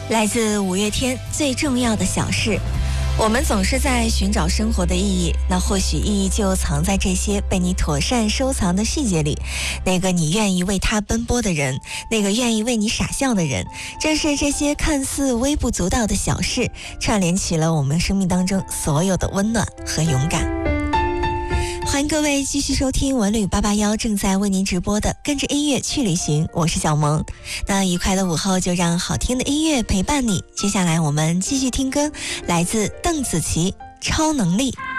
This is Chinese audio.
来自五月天最重要的小事。我们总是在寻找生活的意义，那或许意义就藏在这些被你妥善收藏的细节里。那个你愿意为他奔波的人，那个愿意为你傻笑的人，正是这些看似微不足道的小事，串联起了我们生命当中所有的温暖和勇敢。欢迎各位继续收听文旅881正在为您直播的跟着音乐去旅行，我是小萌。那愉快的午后就让好听的音乐陪伴你，接下来我们继续听歌，来自邓紫棋《超能力》。